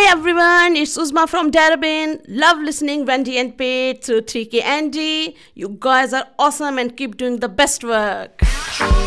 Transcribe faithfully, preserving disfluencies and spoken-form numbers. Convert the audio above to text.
everyone, it's Uzma from Darabin. Love listening Wendy and Pate through three K Andy. You guys are awesome and keep doing the best work.